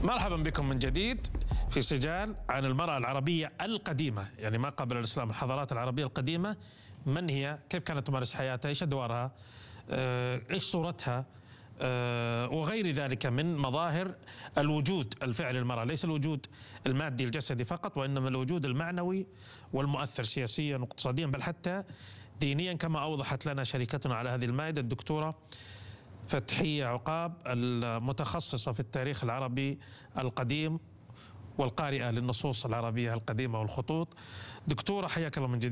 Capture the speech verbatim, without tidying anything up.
مرحبا بكم من جديد في سجال عن المرأة العربية القديمة، يعني ما قبل الإسلام، الحضارات العربية القديمة. من هي؟ كيف كانت تمارس حياتها؟ ايش أدوارها؟ ايش صورتها؟ وغير ذلك من مظاهر الوجود الفعلي للمرأة، ليس الوجود المادي الجسدي فقط، وإنما الوجود المعنوي والمؤثر سياسيا واقتصاديا بل حتى دينيا، كما أوضحت لنا شريكتنا على هذه المائدة الدكتورة فتحية عقاب، المتخصصة في التاريخ العربي القديم والقارئة للنصوص العربية القديمة والخطوط. دكتورة حياك الله من جديد.